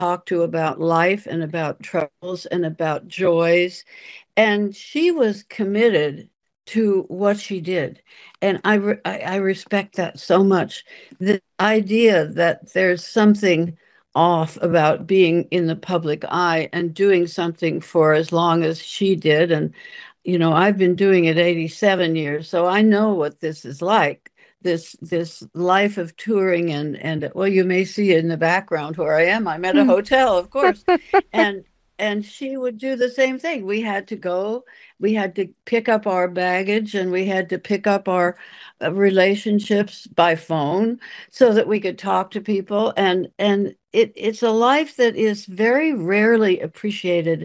talk to about life and about troubles and about joys. And she was committed to what she did. And I respect that so much. The idea that there's something off about being in the public eye and doing something for as long as she did. And, I've been doing it 87 years, so I know what this is like. This life of touring and well, you may see in the background where I am. I'm at a hotel, of course. And and she would do the same thing. We had to pick up our baggage and we had to pick up our relationships by phone so that we could talk to people. And it's a life that is very rarely appreciated.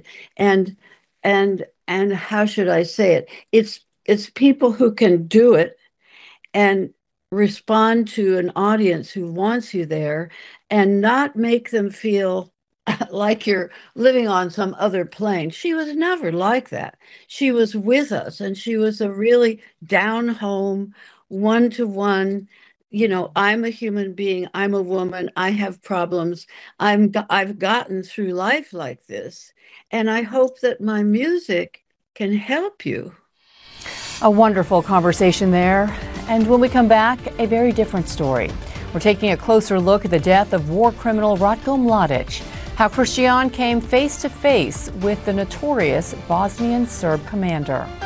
And how should I say it? It's people who can do it and respond to an audience who wants you there and not make them feel like you're living on some other plane. She was never like that. She was with us and she was a really down home, one to one. I'm a human being. I'm a woman. I have problems. I've gotten through life like this, and I hope that my music can help you. A wonderful conversation there. And when we come back, a very different story. We're taking a closer look at the death of war criminal Ratko Mladic, how Christian came face to face with the notorious Bosnian Serb commander.